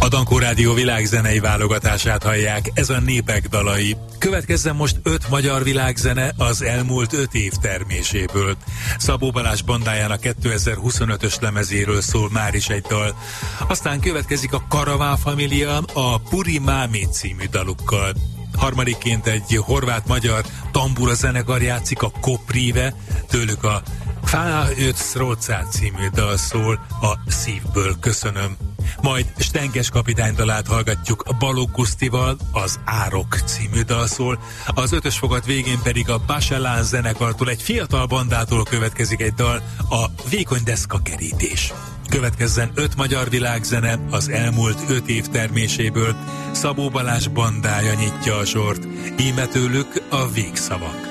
A Dankó Rádió világzenei válogatását hallják, ez a Népek dalai. Következzen most 5 magyar világzene az elmúlt 5 év terméséből. Szabó Balázs bandájának 2025-ös lemezéről szól már is egy dal. Aztán következik a Karaván Família a Puri Mámi című dalukkal. Harmadikként egy horvát-magyar tambura zenekar játszik, a Koprive, tőlük a Fána öt Srócát című dal szól, a Szívből köszönöm. Majd Stenkes kapitány dalát hallgatjuk Balogh Gusztival, az Árok című dal szól, az 5-ös fogat végén pedig a Bachelán zenekartól, egy fiatal bandától következik egy dal, a Vékony deszka kerítés. Következzen 5 magyar világzene az elmúlt 5 év terméséből, Szabó Balázs bandája nyitja a sort, íme tőlük a végszavak.